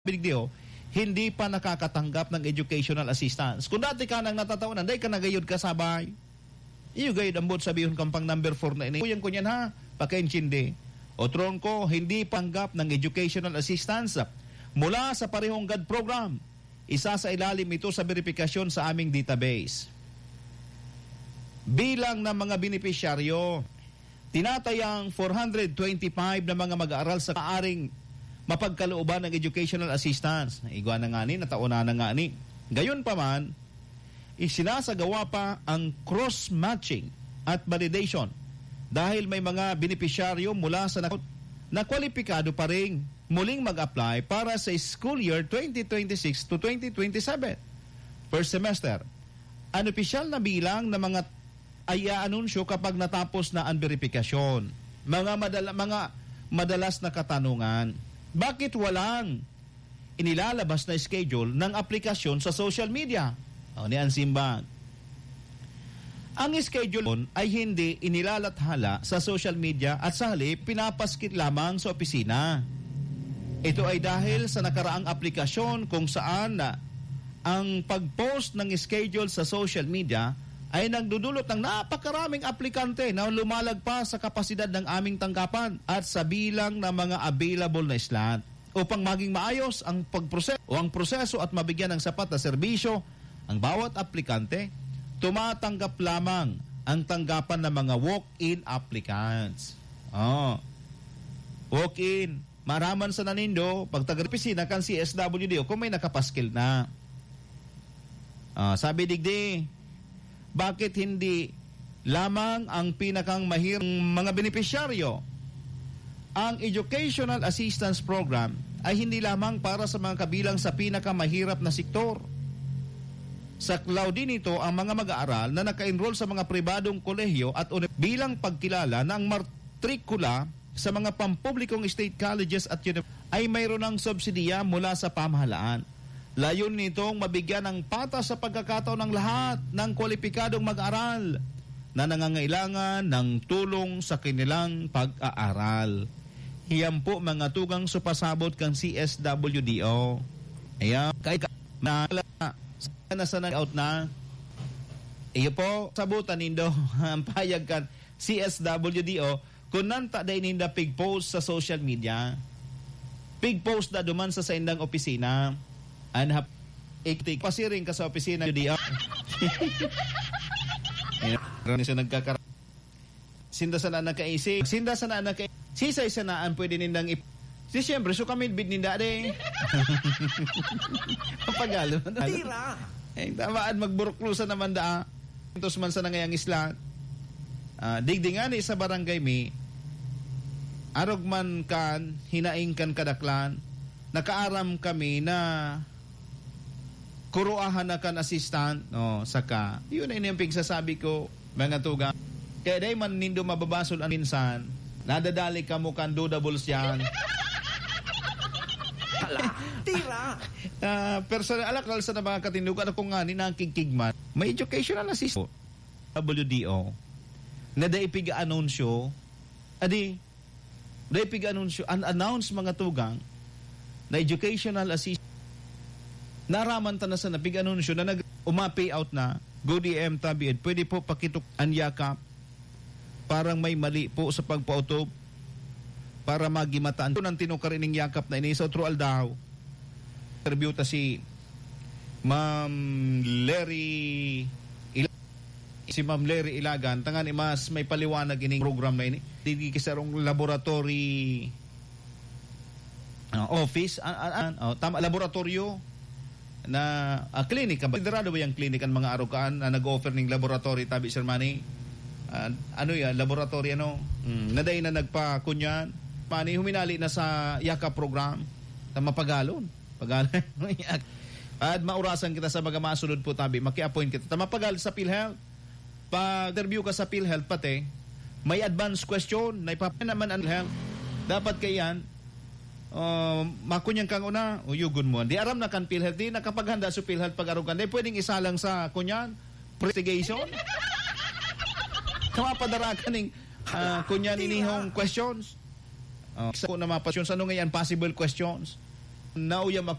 Binigdio, hindi pa nakakatanggap ng educational assistance. Kung dati ka nang natatawanan, dahil ka nagayod ka sabay. Iyo gayod ang bot sabihin kang pang number 4 na ini. Kuyan ko niyan ha, pakaintindi. O tronko, hindi panggap ng educational assistance mula sa parehong GAD program. Isa sa ilalim ito sa verifikasyon sa aming database. Bilang ng mga benepisyaryo, tinatayang 425 na mga mag-aaral sa maaring mapagkalooban ng educational assistance. Igwa na nga ni, natauna na nga ni. Gayon pa man, isinasagawa pa ang cross-matching at validation dahil may mga benepisyaryo mula sa na kwalipikado pa rin muling mag-apply para sa school year 2026 to 2027. First semester, ang opisyal na bilang na mga ay anunsyo kapag natapos na ang verifikasyon. Mga madalas na katanungan, bakit walang inilalabas na schedule ng aplikasyon sa social media? O ni Ansimbag. Ang schedule ay hindi inilalathala sa social media at sa halip pinapaskit lamang sa opisina. Ito ay dahil sa nakaraang aplikasyon kung saan ang pag-post ng schedule sa social media ay nagdudulot ng napakaraming aplikante na lumalagpas sa kapasidad ng aming tanggapan at sa bilang ng mga available na slot. Upang maging maayos ang proseso at mabigyan ng sapat na serbisyo, ang bawat aplikante, tumatanggap lamang ang tanggapan ng mga walk-in applicants. Walk-in. Maraman sa nanindo, pag taga-opisina kan CSWD kung may nakapaskil na. Sabi digdi, bakit hindi lamang ang pinakang mahirap mga benepisyaryo? Ang Educational Assistance Program ay hindi lamang para sa mga kabilang sa pinakamahirap na sektor. Saklaw din ito ang mga mag-aaral na naka-enroll sa mga pribadong kolehiyo at bilang pagkilala ng matrikula sa mga pampublikong state colleges at ay mayroon ng subsidiya mula sa pamahalaan. Layon nitong mabigyan ng patas sa pagkakataon ng lahat ng kwalipikadong mag-aral na nangangailangan ng tulong sa kanilang pag-aaral. Hiyam po mga tugang supasabot kang CSWDO. Ayan, kay na sana out na. Iyo po, sabutan nindo ang payag kan CSWDO kung nanta day ninda pig post sa social media. Pig post na duman sa indang opisina. Anhap iktik pasiring ka sa opisina di Rani sa nagkakara. Sinda sa na nakaisip. Sinda sa na naka sisay sa naan pwede nindang siyempre so kami bid ninda de. Papagalo. Tira. Tamaan magburuklusan naman da. Tos man sa nangayang isla. Digdingani sa barangay mi. Arog man kan hinaing kan kadaklan. Nakaaram kami na kuruahan na kan assistant, saka, yun ay yung pigsasabi ko, mga tuga. Kaya day man nindo mababasol ang minsan, nadadali ka mo kan doubles yan. Tira! Personal, alakal sa na mga katindugan ako nga, ninakikigman, may educational assistant, WDO, na day piga-anunsyo, day piga-anunsyo, an-announce mga tugang, na educational assistant, naraman ta na sa napig-anunsyo na nag-umapay out na, go DM tabiid, pwede po pakitok ang yakap, parang may mali po sa pagpautob, para magimataan. Ito nang tinukarining yakap na ini sa True Aldaw. Interview ta si Ma'am Larry Ilagan, tangan mas may paliwanag ining program na ini. Digi kisarong laboratory office, tama, laboratorio na klinika ba? Konsiderado ba yung klinik ang mga arukaan na nag-offer ng laboratory tabi Sir Manny? Ano yan? Laboratory naday na nagpakunyan. Manny, huminali na sa YAKA program. Mapagalon. At maurasan kita sa mga masunod po tabi. Maki-appoint kita. Mapagal sa PhilHealth. Pag-interview ka sa PhilHealth pati, may advance question na ipapain naman ang health. Dapat kayan makunyang kang una, uyugon mo. Di aram na kan PhilHealth, di nakapaghanda sa PhilHealth pag-arugan. Di pwedeng isalang sa kunyan, investigation. Kamapadara ka ning kunyan inihong questions. Sa na mapasyon, sa ano ngayon possible questions? nauyam ako